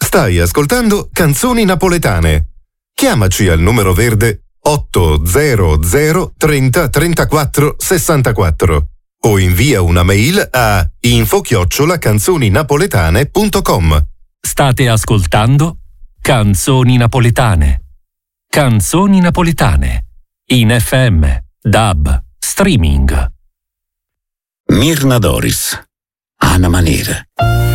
Stai ascoltando Canzoni Napoletane. Chiamaci al numero verde 800 30 34 64 o invia una mail a info@canzoninapoletane.com. State ascoltando Canzoni Napoletane. Canzoni Napoletane. In FM, DAB, streaming. Mirna Doris. Ana Manera.